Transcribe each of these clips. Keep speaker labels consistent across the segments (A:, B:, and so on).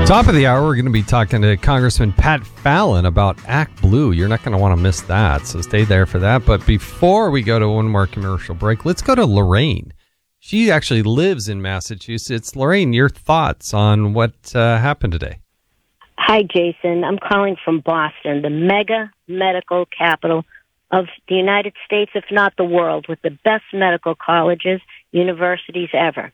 A: Top of the hour, we're going to be talking to Congressman Pat Fallon about Act Blue. You're not going to want to miss that, so stay there for that. But before we go to one more commercial break, let's go to Lorraine. She actually lives in Massachusetts. Lorraine, your thoughts on what happened today?
B: Hi, Jason. I'm calling from Boston, the mega medical capital of the United States, if not the world, with the best medical colleges, universities ever.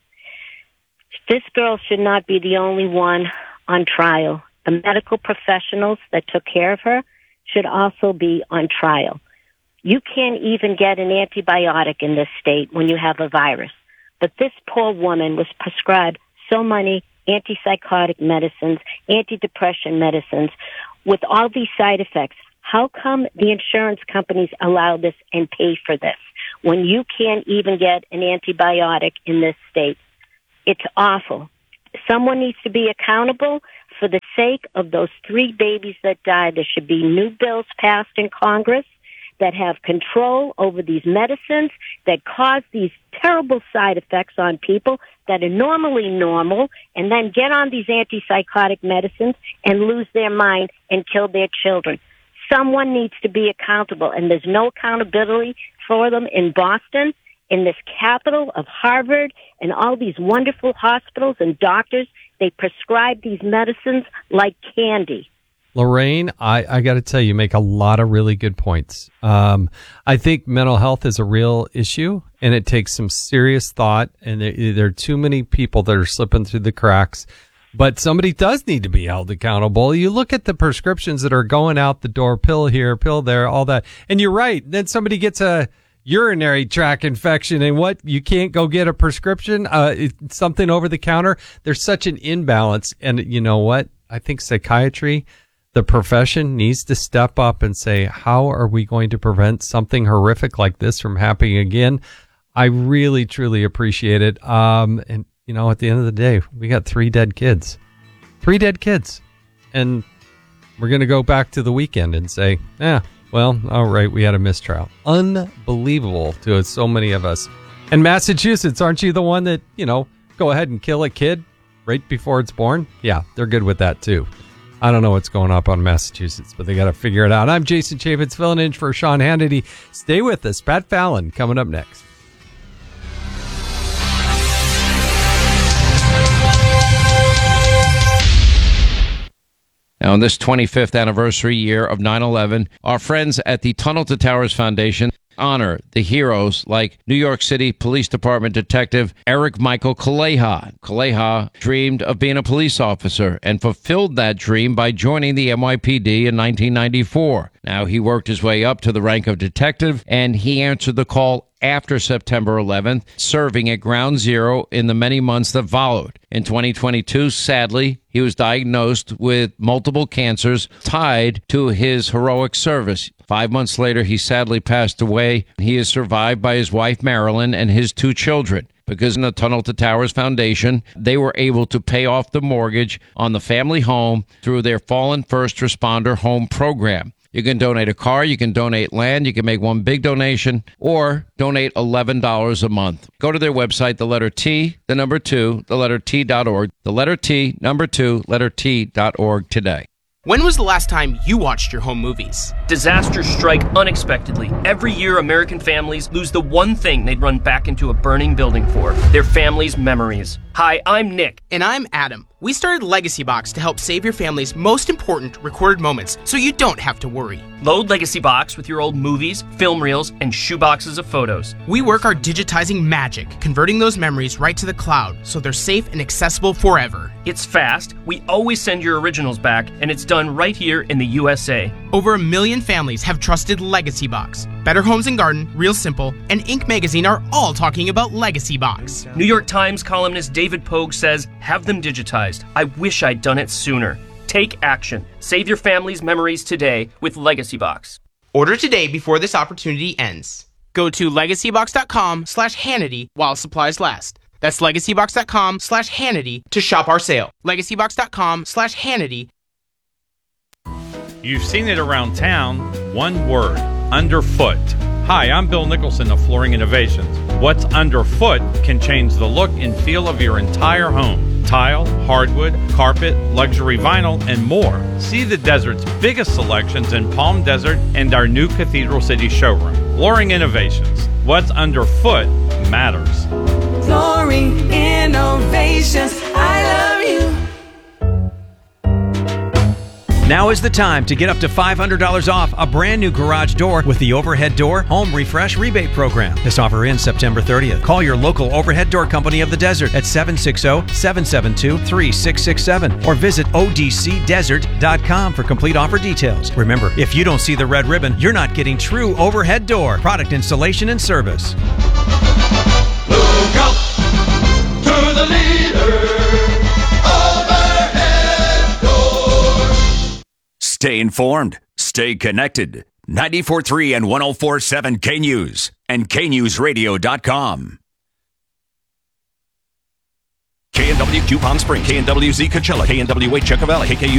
B: This girl should not be the only one on trial. The medical professionals that took care of her should also be on trial. You can't even get an antibiotic in this state when you have a virus. But this poor woman was prescribed so many antipsychotic medicines, antidepressant medicines, with all these side effects. How come the insurance companies allow this and pay for this when you can't even get an antibiotic in this state? It's awful. Someone needs to be accountable for the sake of those 3 babies that died. There should be new bills passed in Congress that have control over these medicines that cause these terrible side effects on people that are normally normal and then get on these antipsychotic medicines and lose their mind and kill their children. Someone needs to be accountable, and there's no accountability for them in Boston, in this capital of Harvard, and all these wonderful hospitals and doctors. They prescribe these medicines like candy.
A: Lorraine, I got to tell you, make a lot of really good points. I think mental health is a real issue, and it takes some serious thought, and there are too many people that are slipping through the cracks. But somebody does need to be held accountable. You look at the prescriptions that are going out the door, pill here, pill there, all that. And you're right. Then somebody gets a urinary tract infection, and what? You can't go get a prescription, something over the counter. There's such an imbalance. And you know what? I think psychiatry, the profession, needs to step up and say, how are we going to prevent something horrific like this from happening again? I really, truly appreciate it. And you know, at the end of the day, we got 3 dead kids. 3 dead kids. And we're going to go back to the weekend and say, well, all right, we had a mistrial. Unbelievable to so many of us. And Massachusetts, aren't you the one that, go ahead and kill a kid right before it's born? Yeah, they're good with that too. I don't know what's going on in Massachusetts, but they got to figure it out. I'm Jason Chaffetz, filling in for Sean Hannity. Stay with us. Pat Fallon coming up next.
C: Now, on this 25th anniversary year of 9/11, our friends at the Tunnel to Towers Foundation honor the heroes like New York City Police Department Detective Eric Michael Kaleha. Kaleha dreamed of being a police officer and fulfilled that dream by joining the NYPD in 1994. Now, he worked his way up to the rank of detective, and he answered the call after September 11th, serving at Ground Zero in the many months that followed. In 2022, sadly, he was diagnosed with multiple cancers tied to his heroic service. 5 months later, he sadly passed away. He is survived by his wife, Marilyn, and his 2 children. Because in the Tunnel to Towers Foundation, they were able to pay off the mortgage on the family home through their Fallen First Responder Home Program. You can donate a car, you can donate land, you can make one big donation, or donate $11 a month. Go to their website, the letter T, the number 2, the letter T.org, the letter T, number 2, letter T.org today.
D: When was the last time you watched your home movies?
E: Disasters strike unexpectedly. Every year, American families lose the one thing they'd run back into a burning building for, their family's memories. Hi, I'm Nick.
D: And I'm Adam. We started Legacy Box to help save your family's most important recorded moments so you don't have to worry.
E: Load Legacy Box with your old movies, film reels, and shoeboxes of photos.
D: We work our digitizing magic, converting those memories right to the cloud so they're safe and accessible forever.
E: It's fast, we always send your originals back, and it's done right here in the USA.
D: Over 1 million families have trusted Legacy Box. Better Homes and Garden, Real Simple, and Inc. magazine are all talking about Legacy Box.
E: New York Times columnist David Pogue says, have them digitized. I wish I'd done it sooner. Take action. Save your family's memories today with Legacy Box.
D: Order today before this opportunity ends. Go to legacybox.com/Hannity while supplies last. That's legacybox.com/Hannity to shop our sale. legacybox.com/Hannity.
F: You've seen it around town. One word: underfoot. Hi, I'm Bill Nicholson of Flooring Innovations. What's underfoot can change the look and feel of your entire home. Tile, hardwood, carpet, luxury vinyl, and more. See the desert's biggest selections in Palm Desert and our new Cathedral City showroom. Flooring Innovations. What's underfoot matters.
G: Flooring Innovations. I love you.
H: Now is the time to get up to $500 off a brand new garage door with the Overhead Door Home Refresh Rebate Program. This offer ends September 30th. Call your local Overhead Door Company of the Desert at 760-772-3667 or visit odcdesert.com for complete offer details. Remember, if you don't see the red ribbon, you're not getting true Overhead Door product installation and service.
I: Look out to the leader.
J: Stay informed. Stay connected. 94.3 and 104.7 K-News and KNewsRadio.com. KNWQ Palm Springs, KNWZ Coachella, KNWH Chuckavalla, KKU